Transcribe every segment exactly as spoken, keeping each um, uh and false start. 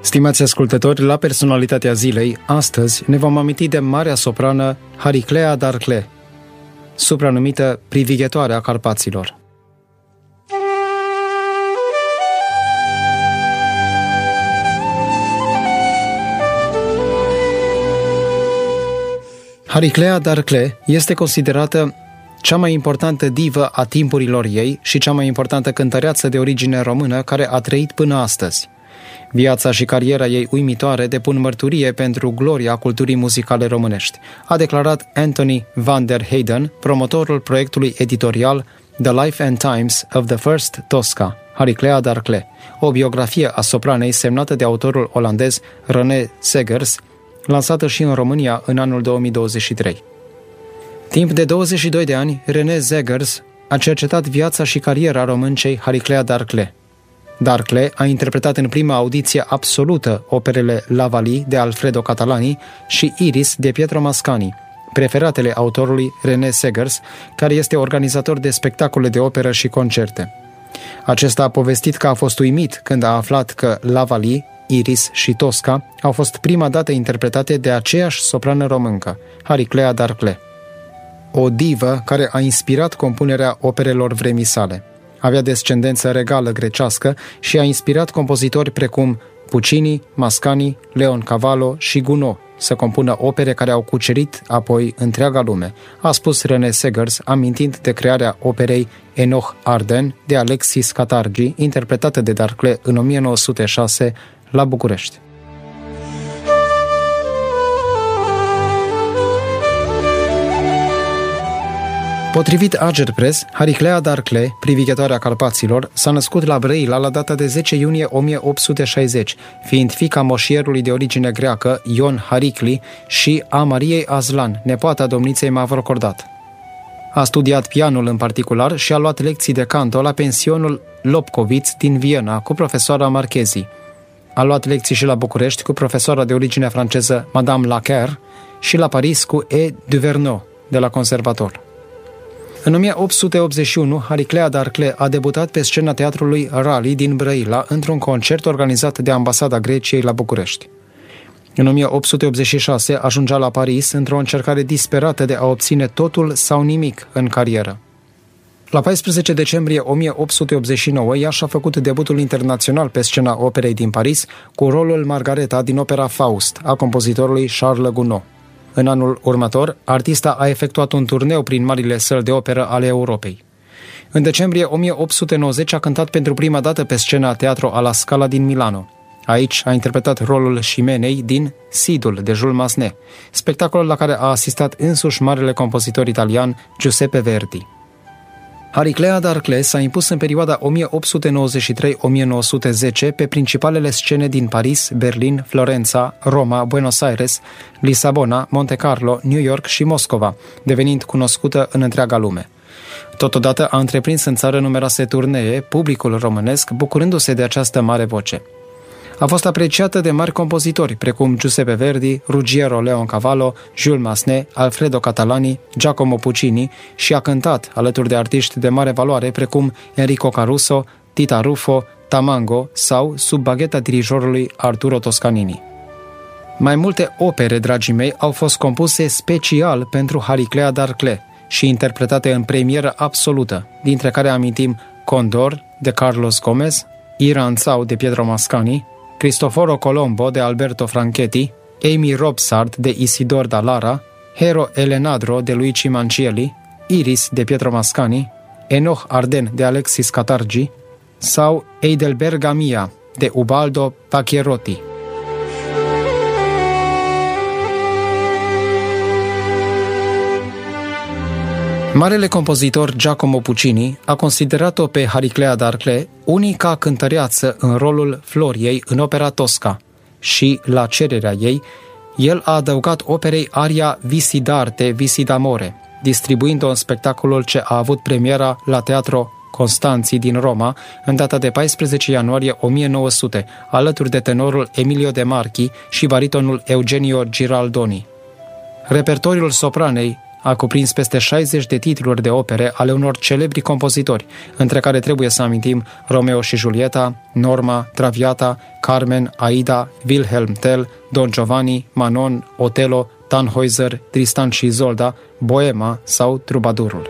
Stimați ascultători, la Personalitatea Zilei, astăzi ne vom aminti de marea soprană Hariclea Darcle, supranumită Privighetoarea Carpaților. Hariclea Darcle este considerată cea mai importantă divă a timpurilor ei și cea mai importantă cântăreață de origine română care a trăit până astăzi. Viața și cariera ei uimitoare depun mărturie pentru gloria culturii muzicale românești, a declarat Anthony van der Heyden, promotorul proiectului editorial The Life and Times of the First Tosca, Hariclea Darcle, o biografie a sopranei semnată de autorul olandez René Segers, lansată și în România în anul două mii douăzeci și trei. Timp de douăzeci și doi de ani, René Segers a cercetat viața și cariera româncei Hariclea Darcle. Darcle a interpretat în prima audiție absolută operele La Valli de Alfredo Catalani și Iris de Pietro Mascagni, preferatele autorului René Segers, care este organizator de spectacole de operă și concerte. Acesta a povestit că a fost uimit când a aflat că La Valli, Iris și Tosca au fost prima dată interpretate de aceeași soprană româncă, Hariclea Darcle, o divă care a inspirat compunerea operelor vremii sale. Avea descendență regală grecească și a inspirat compozitori precum Puccini, Mascagni, Leon Cavallo și Gounod să compună opere care au cucerit apoi întreaga lume, a spus René Segers, amintind de crearea operei Enoch Arden de Alexis Katargi, interpretată de Darcle în o mie nouă sute șase la București. Potrivit Agerpres, Hariclea Darcle, Privighetoarea Carpaților, s-a născut la Brăila la data de zece iunie o mie opt sute șaizeci, fiind fiica moșierului de origine greacă Ion Haricli și a Mariei Aslan, nepoata domniței Mavrocordat. A studiat pianul în particular și a luat lecții de canto la pensionul Lobkowitz din Viena cu profesoara Marchezi. A luat lecții și la București cu profesoara de origine franceză Madame Laquer și la Paris cu E. Duverneau de la Conservator. În o mie opt sute optzeci și unu, Hariclea Darcle a debutat pe scena teatrului Rally din Brăila într-un concert organizat de Ambasada Greciei la București. În o mie opt sute optzeci și șase ajungea la Paris într-o încercare disperată de a obține totul sau nimic în carieră. La paisprezece decembrie o mie opt sute optzeci și nouă, ea și-a făcut debutul internațional pe scena operei din Paris cu rolul Margareta din opera Faust a compozitorului Charles Gounod. În anul următor, artista a efectuat un turneu prin marile săli de operă ale Europei. În decembrie o mie opt sute nouăzeci a cântat pentru prima dată pe scena Teatro alla Scala din Milano. Aici a interpretat rolul Ximenei din Sidul de Jules Massenet, spectacolul la care a asistat însuși marele compozitor italian Giuseppe Verdi. Hariclea Darcle s-a impus în perioada o mie opt sute nouăzeci și trei - o mie nouă sute zece pe principalele scene din Paris, Berlin, Florența, Roma, Buenos Aires, Lisabona, Monte Carlo, New York și Moscova, devenind cunoscută în întreaga lume. Totodată a întreprins în țară numeroase turnee, publicul românesc bucurându-se de această mare voce. A fost apreciată de mari compozitori precum Giuseppe Verdi, Ruggiero Leon Cavallo, Jules Massenet, Alfredo Catalani, Giacomo Puccini și a cântat alături de artiști de mare valoare precum Enrico Caruso, Tita Ruffo, Tamango sau sub bagheta dirijorului Arturo Toscanini. Mai multe opere, dragii mei, au fost compuse special pentru Hariclea Darcle și interpretate în premieră absolută, dintre care amintim Condor de Carlos Gomez, Iranzau de Pietro Mascagni, Cristoforo Colombo de Alberto Franchetti, Amy Robsart de Isidor Dallara, Hero Elenadro de Luigi Mancielli, Iris de Pietro Mascagni, Enoch Arden de Alexis Katargi sau Heidelberga Mia de Ubaldo Pacchierotti. Marele compozitor Giacomo Puccini a considerat-o pe Hariclea Darcle unica cântăreață în rolul Floriei în opera Tosca și, la cererea ei, el a adăugat operei aria Visi d'arte, Visi d'amore, distribuind-o în spectacolul ce a avut premiera la Teatro Constanzi din Roma în data de paisprezece ianuarie o mie nouă sute, alături de tenorul Emilio De Marchi și baritonul Eugenio Giraldoni. Repertoriul sopranei a cuprins peste șaizeci de titluri de opere ale unor celebri compozitori, între care trebuie să amintim Romeo și Julieta, Norma, Traviata, Carmen, Aida, Wilhelm Tell, Don Giovanni, Manon, Otello, Tannhäuser, Tristan și Isolda, Boema sau Trubadurul.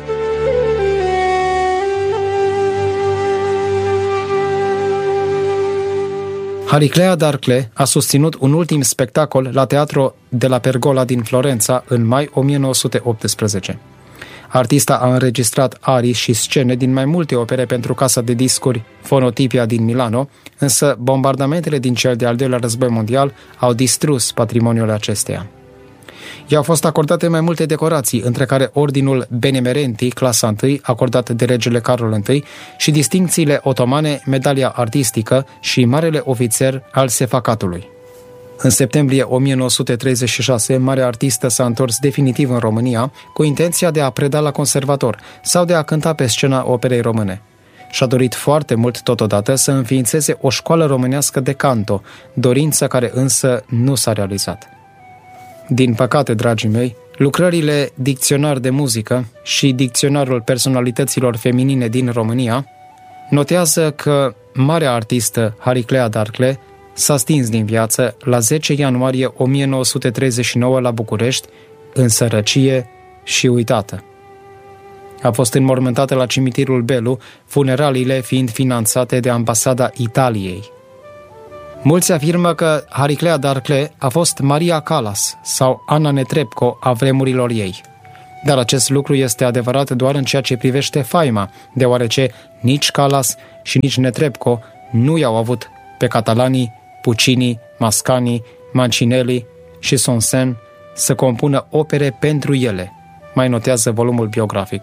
Hariclea Darcle a susținut un ultim spectacol la Teatro de la Pergola din Florența în mai o mie nouă sute optsprezece. Artista a înregistrat arii și scene din mai multe opere pentru casa de discuri Fonotipia din Milano, însă bombardamentele din cel de-al doilea război mondial au distrus patrimoniul acesteia. I-au fost acordate mai multe decorații, între care Ordinul Benemerenti, clasa unu, acordat de regele Carol I, și distincțiile otomane, medalia artistică și marele ofițer al Sefacatului. În septembrie o mie nouă sute treizeci și șase, marea artistă s-a întors definitiv în România cu intenția de a preda la conservator sau de a cânta pe scena operei române. Și-a dorit foarte mult totodată să înființeze o școală românească de canto, dorință care însă nu s-a realizat. Din păcate, dragii mei, lucrările Dicționar de muzică și Dicționarul personalităților feminine din România notează că marea artistă Hariclea Darcle s-a stins din viață la zece ianuarie o mie nouă sute treizeci și nouă la București, în sărăcie și uitată. A fost înmormântată la cimitirul Belu, funeraliile fiind finanțate de Ambasada Italiei. Mulți afirmă că Hariclea Darcle a fost Maria Callas sau Anna Netrebko a vremurilor ei. Dar acest lucru este adevărat doar în ceea ce privește faima, deoarece nici Callas și nici Netrebko nu i-au avut pe catalanii, Puccini, Mascagni, Mancinelli și Sonsen să compună opere pentru ele, mai notează volumul biografic.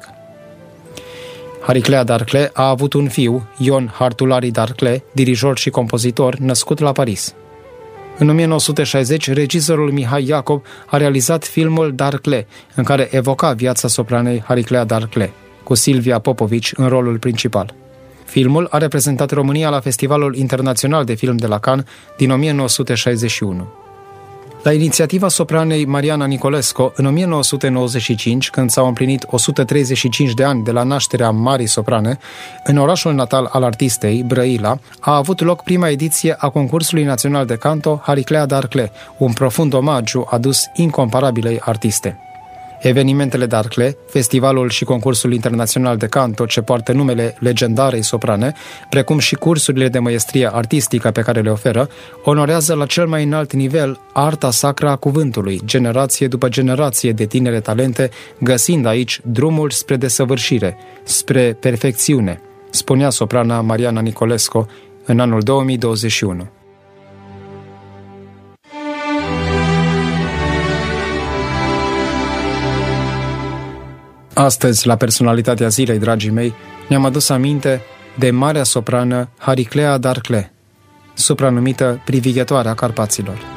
Hariclea Darcle a avut un fiu, Ion Hartulari Darcle, dirijor și compozitor, născut la Paris. În o mie nouă sute șaizeci, regizorul Mihai Iacob a realizat filmul Darcle, în care evoca viața sopranei Hariclea Darcle, cu Silvia Popovici în rolul principal. Filmul a reprezentat România la Festivalul Internațional de Film de la Cannes din o mie nouă sute șaizeci și unu. La inițiativa sopranei Mariana Nicolescu, în o mie nouă sute nouăzeci și cinci, când s-au împlinit o sută treizeci și cinci de ani de la nașterea marii soprane, în orașul natal al artistei, Brăila, a avut loc prima ediție a concursului național de canto Hariclea Darcle, un profund omagiu adus incomparabilei artiste. Evenimentele Darcle, festivalul și concursul internațional de canto ce poartă numele legendarei soprane, precum și cursurile de măiestrie artistică pe care le oferă, onorează la cel mai înalt nivel arta sacră a cuvântului, generație după generație de tinere talente, găsind aici drumul spre desăvârșire, spre perfecțiune, spunea soprana Mariana Nicolescu în anul două mii douăzeci și unu. Astăzi, la Personalitatea Zilei, dragii mei, ne-am adus aminte de marea soprană Hariclea Darcle, supranumită Privighetoarea Carpaților.